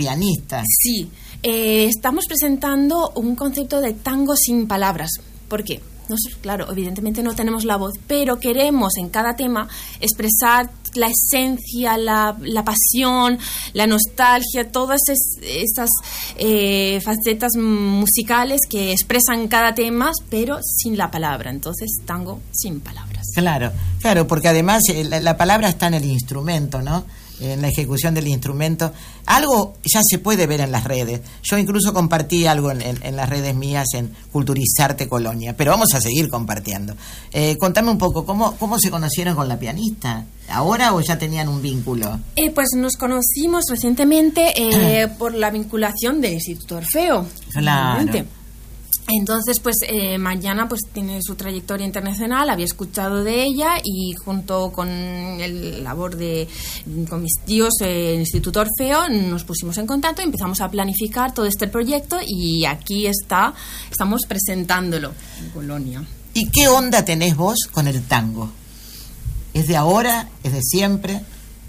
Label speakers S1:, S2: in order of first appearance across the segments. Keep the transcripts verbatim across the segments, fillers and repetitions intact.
S1: pianista.
S2: Sí, eh, estamos presentando un concepto de tango sin palabras. ¿Por qué? Nosotros, claro, evidentemente no tenemos la voz, pero queremos en cada tema expresar la esencia, la, la pasión, la nostalgia, todas es, esas eh, facetas musicales que expresan cada tema, pero sin la palabra. Entonces, tango sin palabras.
S1: Claro, claro, porque además la, la palabra está en el instrumento, ¿no? En la ejecución del instrumento. Algo ya se puede ver en las redes. Yo incluso compartí algo en, en, en las redes mías en Culturizarte Colonia, pero vamos a seguir compartiendo. Eh, contame un poco, ¿cómo, ¿cómo se conocieron con la pianista? ¿Ahora o ya tenían un vínculo?
S2: Eh, pues nos conocimos recientemente eh, por la vinculación del Instituto Orfeo.
S1: Claro.
S2: Entonces, pues eh, mañana pues tiene su trayectoria internacional, había escuchado de ella y junto con el labor de con mis tíos eh, el Instituto Orfeo nos pusimos en contacto y empezamos a planificar todo este proyecto y aquí está, estamos presentándolo en Colonia.
S1: ¿Y qué onda tenés vos con el tango? ¿Es de ahora? ¿Es de siempre?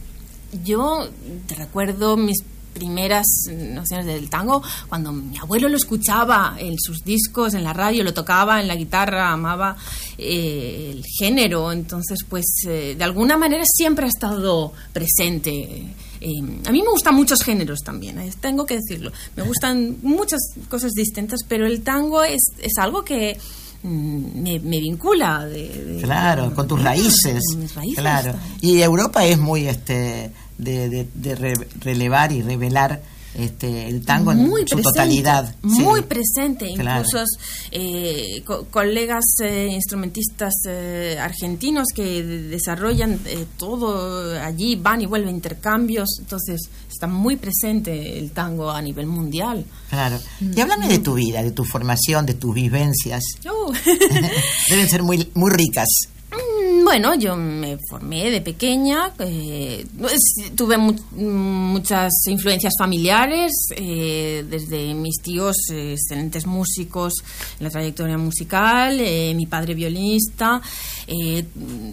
S2: Yo te recuerdo mis primeras nociones del tango cuando mi abuelo lo escuchaba en sus discos, en la radio, lo tocaba en la guitarra, amaba eh, el género. Entonces, pues eh, de alguna manera siempre ha estado presente. Eh, a mí me gustan muchos géneros también, eh, tengo que decirlo. Me gustan muchas cosas distintas, pero el tango es, es algo que Me, me vincula de, de,
S1: claro,
S2: de,
S1: con tus raíces,
S2: con mis raíces
S1: claro. Y Europa es muy este de, de, de re, relevar y revelar este el tango
S2: muy
S1: en su
S2: presente,
S1: totalidad,
S2: muy
S1: sí.
S2: presente,
S1: Claro.
S2: incluso eh, co- colegas eh, instrumentistas eh, argentinos que de- desarrollan eh, todo allí, van y vuelven intercambios, entonces está muy presente el tango a nivel mundial.
S1: Claro. Y háblame de tu vida, de tu formación, de tus vivencias.
S2: Uh.
S1: Deben ser muy muy ricas.
S2: Bueno, yo me formé de pequeña, eh, tuve mu- muchas influencias familiares, eh, desde mis tíos, eh, excelentes músicos en la trayectoria musical, eh, mi padre violinista, eh,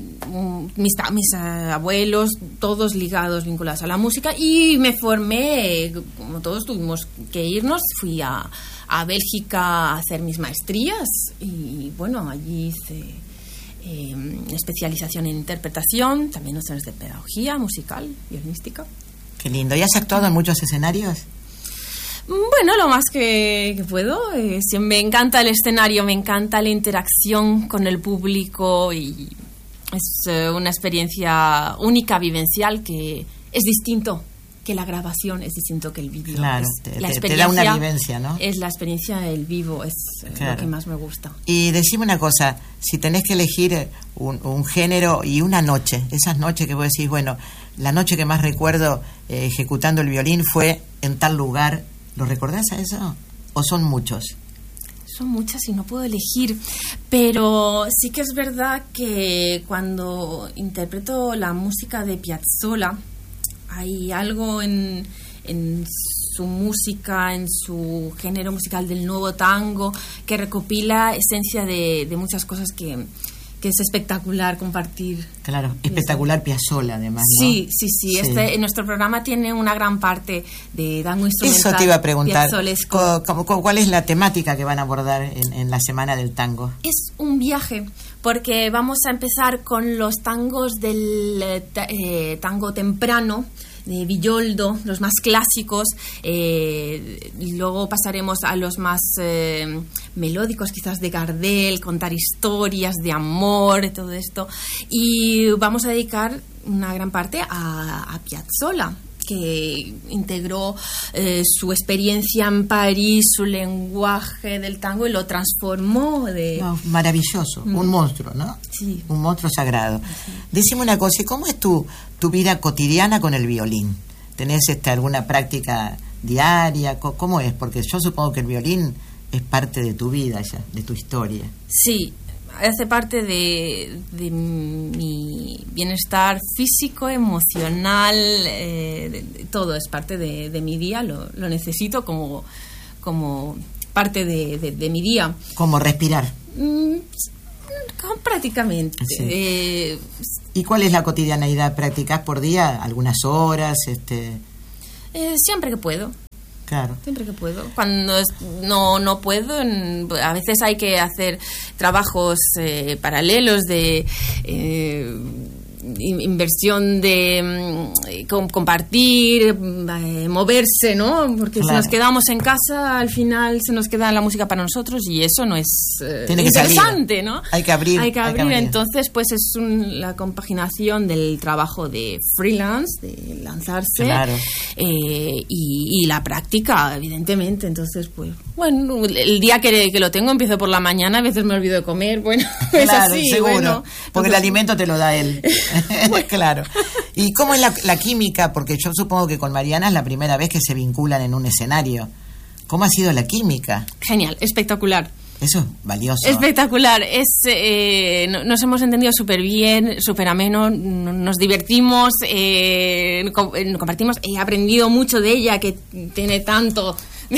S2: mis, mis abuelos, todos ligados, vinculados a la música, y me formé, eh, como todos tuvimos que irnos, fui a, a Bélgica a hacer mis maestrías, y bueno, allí hice Eh, especialización en interpretación, también nociones de pedagogía musical, violinística.
S1: Qué lindo. ¿Y has actuado en muchos escenarios?
S2: Bueno, lo más que, que puedo. Eh, sí, me encanta el escenario, me encanta la interacción con el público y es eh, una experiencia única, vivencial, que es distinto que la grabación, es distinto que el vídeo.
S1: Claro,
S2: es
S1: te,
S2: la
S1: te, te da una vivencia, ¿no?
S2: Es la experiencia del vivo, es claro. Lo que más me gusta.
S1: Y decime una cosa, si tenés que elegir un, un género y una noche, esas noches que vos decís, bueno, la noche que más recuerdo eh, ejecutando el violín fue en tal lugar, ¿lo recordás a eso? ¿O son muchos?
S2: Son muchas y no puedo elegir, pero sí que es verdad que cuando interpreto la música de Piazzolla, hay algo en, en su música, en su género musical del nuevo tango, que recopila esencia de, de muchas cosas que, que es espectacular compartir.
S1: Claro, espectacular Piazzolla además, ¿no?
S2: Sí, sí, sí. sí. Este, nuestro programa tiene una gran parte de tango instrumental.
S1: Eso te iba a preguntar.
S2: ¿Cómo,
S1: cómo, ¿Cuál es la temática que van a abordar en, en la Semana del Tango?
S2: Es un viaje, porque vamos a empezar con los tangos del eh, tango temprano, de Villoldo, los más clásicos, eh, luego pasaremos a los más eh, melódicos, quizás de Gardel, contar historias de amor, todo esto, y vamos a dedicar una gran parte a, a Piazzolla, que integró eh, su experiencia en París, su lenguaje del tango, y lo transformó de...
S1: No, maravilloso, mm. un monstruo, ¿no?
S2: Sí.
S1: Un monstruo sagrado. Sí. Decime una cosa, ¿cómo es tu, tu vida cotidiana con el violín? ¿Tenés este, alguna práctica diaria? ¿Cómo es? Porque yo supongo que el violín es parte de tu vida ya, de tu historia.
S2: Sí, hace parte de, de mi bienestar físico, emocional, eh, de, de, todo es parte de, de mi día, lo, lo necesito como, como parte de, de, de mi día.
S1: ¿Como respirar?
S2: Mm, prácticamente.
S1: Sí.
S2: Eh,
S1: ¿Y cuál es la cotidianeidad? ¿Practicás por día algunas horas? Este...
S2: Eh, siempre que puedo.
S1: Claro.
S2: Siempre que puedo. Cuando no, no puedo, a veces hay que hacer trabajos eh, paralelos de eh, inversión de eh, compartir, eh, moverse, ¿no? Porque claro. si nos quedamos en casa, al final se nos queda la música para nosotros y eso no es eh,
S1: Tiene que
S2: interesante,
S1: salir.
S2: ¿no?
S1: Hay que abrir.
S2: Hay que abrir.
S1: Hay que abrir.
S2: Entonces, pues es un, la compaginación del trabajo de freelance, de lanzarse,
S1: claro.
S2: eh, y, y la práctica, evidentemente. Entonces, pues, bueno, el día que, que lo tengo empiezo por la mañana, a veces me olvido de comer, bueno, es
S1: claro,
S2: así.
S1: Seguro,
S2: bueno,
S1: porque
S2: entonces,
S1: el alimento te lo da él. Claro. ¿Y cómo es la, la química? Porque yo supongo que con Mariana es la primera vez que se vinculan en un escenario. ¿Cómo ha sido la química?
S2: Genial, espectacular.
S1: Eso es valioso.
S2: Espectacular. Es, eh, nos hemos entendido súper bien, súper ameno, nos divertimos, eh, compartimos. He aprendido mucho de ella, que tiene tanto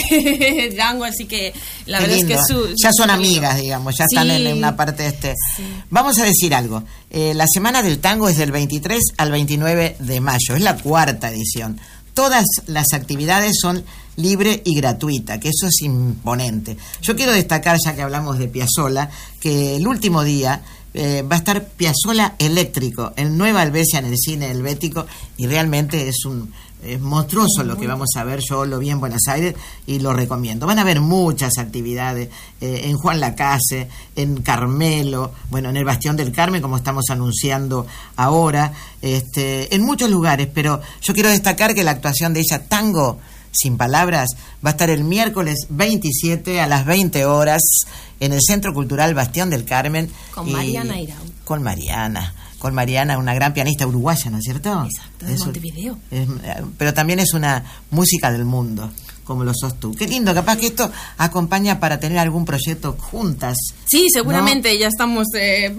S2: tango, así que la
S1: Qué
S2: verdad
S1: lindo.
S2: es que su,
S1: ya son
S2: su
S1: amigas, digamos, ya
S2: sí.
S1: están en una parte este. Sí. Vamos a decir algo. Eh, la Semana del Tango es del veintitrés al veintinueve de mayo, es la cuarta edición. Todas las actividades son libre y gratuita, que eso es imponente. Yo quiero destacar, ya que hablamos de Piazzolla, que el último día eh, va a estar Piazzolla Eléctrico en Nueva Helvecia, en el Cine Helvético, y realmente es un es monstruoso lo que vamos a ver. Yo lo vi en Buenos Aires y lo recomiendo. Van a haber muchas actividades eh, en Juan Lacase, en Carmelo, bueno, en el Bastión del Carmen, como estamos anunciando ahora, este, en muchos lugares, pero yo quiero destacar que la actuación de ella, Tango Sin Palabras, va a estar el miércoles veintisiete a las veinte horas en el Centro Cultural Bastión del Carmen.
S2: Con y, Mariana Irau.
S1: Con Mariana. Con Mariana, una gran pianista uruguaya, ¿no es cierto?
S2: Exacto, de Montevideo.
S1: Es, pero también es una música del mundo, como lo sos tú. Qué lindo, capaz que esto acompaña para tener algún proyecto juntas.
S2: Sí, seguramente, ¿no? Ya estamos eh,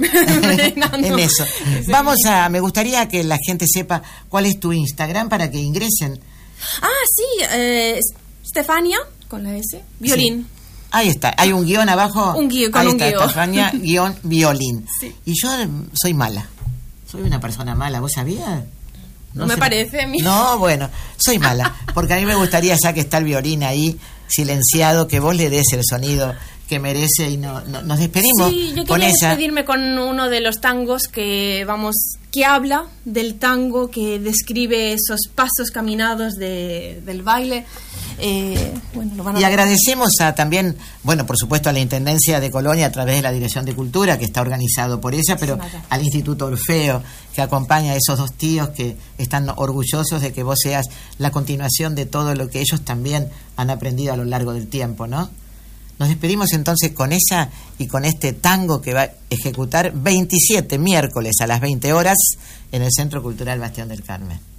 S1: en eso. Vamos a, me gustaría que la gente sepa cuál es tu Instagram para que ingresen.
S2: Ah, sí, eh, Stefania, con la S, violín.
S1: Sí. Ahí está, hay un guión abajo.
S2: Un guión, con
S1: ahí
S2: un
S1: está,
S2: guión.
S1: Stefania, guión, violín.
S2: Sí.
S1: Y yo soy mala. Soy una persona mala, ¿vos sabías?
S2: No, no me parece a mí.
S1: No, bueno, soy mala, porque a mí me gustaría, ya que está el violín ahí silenciado, que vos le des el sonido que merece y no, no, nos despedimos.
S2: Sí, yo
S1: con
S2: quería
S1: ella.
S2: despedirme con uno de los tangos que vamos, que habla del tango, que describe esos pasos caminados de, del baile. Eh, bueno, lo van a
S1: y agradecemos a también, bueno, por supuesto a la Intendencia de Colonia a través de la Dirección de Cultura, que está organizado por ella, pero sí, al Instituto Orfeo, que acompaña a esos dos tíos que están orgullosos de que vos seas la continuación de todo lo que ellos también han aprendido a lo largo del tiempo, ¿no? Nos despedimos entonces con ella y con este tango que va a ejecutar veintisiete miércoles a las veinte horas en el Centro Cultural Bastión del Carmen.